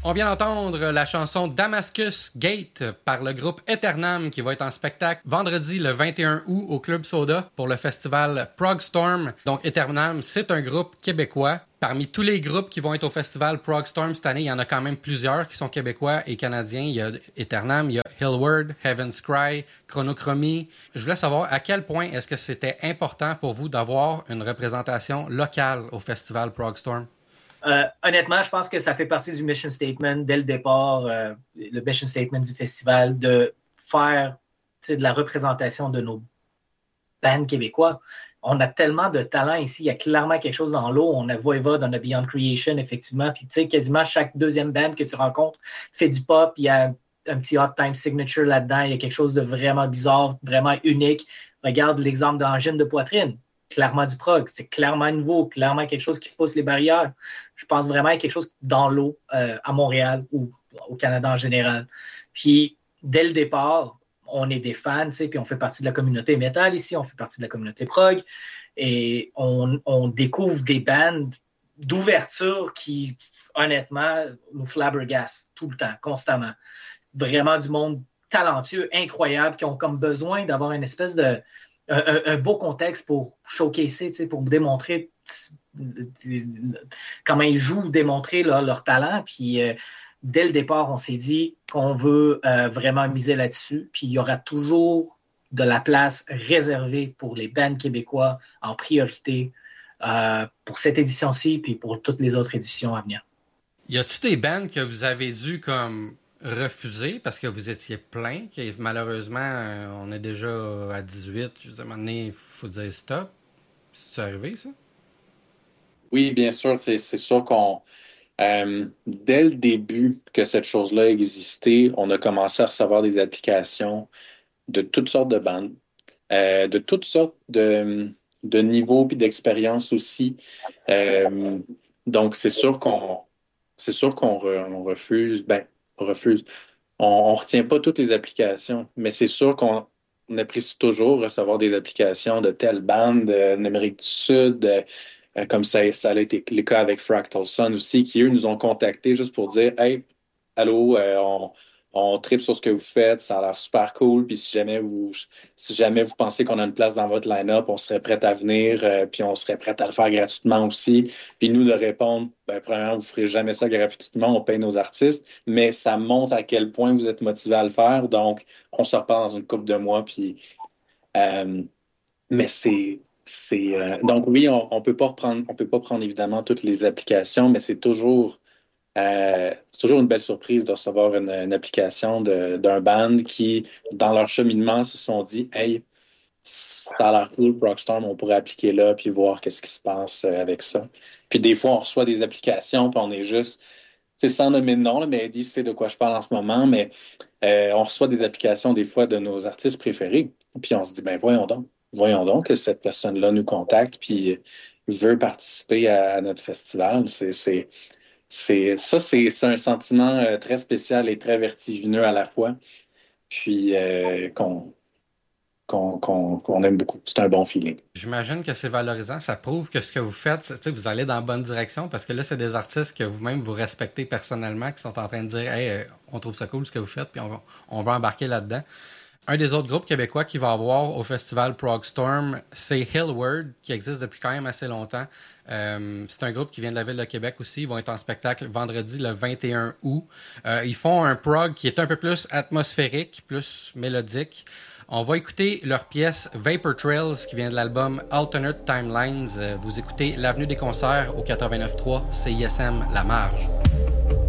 On vient d'entendre la chanson Damascus Gate par le groupe Eternam qui va être en spectacle vendredi le 21 août au Club Soda pour le festival Prog Storm. Donc Eternam, c'est un groupe québécois. Parmi tous les groupes qui vont être au festival Prog Storm cette année, il y en a quand même plusieurs qui sont québécois et canadiens. Il y a Eternam, il y a Hillward, Heaven's Cry, Chronochromie. Je voulais savoir à quel point est-ce que c'était important pour vous d'avoir une représentation locale au festival Prog Storm? Honnêtement, je pense que ça fait partie du mission statement dès le départ, le mission statement du festival, de faire de la représentation de nos bands québécois. On a tellement de talent ici, il y a clairement quelque chose dans l'eau. On a Voivod, on a Beyond Creation, effectivement. Puis, tu sais, quasiment chaque deuxième band que tu rencontres fait du pop. Il y a un petit hot time signature là-dedans. Il y a quelque chose de vraiment bizarre, vraiment unique. Regarde l'exemple d'Angine de poitrine. Clairement du prog, c'est clairement nouveau, clairement quelque chose qui pousse les barrières. Je pense vraiment à quelque chose dans l'eau à Montréal ou au Canada en général. Puis, dès le départ, on est des fans, puis on fait partie de la communauté métal ici, on fait partie de la communauté prog, et on découvre des bandes d'ouverture qui, honnêtement, nous flabbergastent tout le temps, constamment. Vraiment du monde talentueux, incroyable, qui ont comme besoin d'avoir une espèce de un beau contexte pour showcaser, pour démontrer comment ils jouent, démontrer leur talent. Puis dès le départ, on s'est dit qu'on veut vraiment miser là-dessus. Puis il y aura toujours de la place réservée pour les bands québécois en priorité pour cette édition-ci puis pour toutes les autres éditions à venir. Y a-t-il des bands que vous avez dû comme refusé parce que vous étiez plein, que malheureusement, on est déjà à 18. Je vous ai demandé, il faut dire stop. C'est arrivé, ça? Oui, bien sûr. C'est sûr qu'on... dès le début que cette chose-là existait, on a commencé à recevoir des applications de toutes sortes de bandes, de toutes sortes de niveaux puis d'expériences aussi. Donc, c'est sûr qu'on refuse... On ne retient pas toutes les applications, mais c'est sûr qu'on apprécie toujours recevoir des applications de telle bande d'Amérique du Sud, comme ça a été le cas avec Fractal Sun aussi, qui, eux, nous ont contactés juste pour dire « Hey, allô, on tripe sur ce que vous faites, ça a l'air super cool, puis si jamais vous pensez qu'on a une place dans votre line-up, on serait prêt à venir, puis on serait prêt à le faire gratuitement aussi. » Puis nous, de répondre, premièrement, vous ne ferez jamais ça gratuitement, on paye nos artistes, mais ça montre à quel point vous êtes motivé à le faire, donc on se reparle dans une couple de mois, puis... mais donc oui, on peut pas prendre évidemment toutes les applications, mais c'est toujours une belle surprise de recevoir une application d'un band qui, dans leur cheminement, se sont dit « Hey, ça a l'air cool, Prog Storm, on pourrait appliquer là puis voir qu'est-ce qui se passe avec ça. » Puis des fois, on reçoit des applications puis on est juste... C'est sans nommer de nom, là, mais Eddie sait de quoi je parle en ce moment, mais on reçoit des applications des fois de nos artistes préférés. Puis on se dit « Ben voyons donc que cette personne-là nous contacte puis veut participer à notre festival. » C'est un sentiment très spécial et très vertigineux à la fois, puis qu'on aime beaucoup. C'est un bon feeling. J'imagine que c'est valorisant. Ça prouve que ce que vous faites, vous allez dans la bonne direction parce que là, c'est des artistes que vous-même vous respectez personnellement qui sont en train de dire « Hey, on trouve ça cool ce que vous faites, puis on va embarquer là-dedans. » Un des autres groupes québécois qui va avoir au festival Prog Storm, c'est Hillward, qui existe depuis quand même assez longtemps. C'est un groupe qui vient de la ville de Québec aussi. Ils vont être en spectacle vendredi le 21 août. Ils font un prog qui est un peu plus atmosphérique, plus mélodique. On va écouter leur pièce Vapor Trails qui vient de l'album Alternate Timelines. Vous écoutez l'Avenue des concerts au 89.3 CISM La Marge.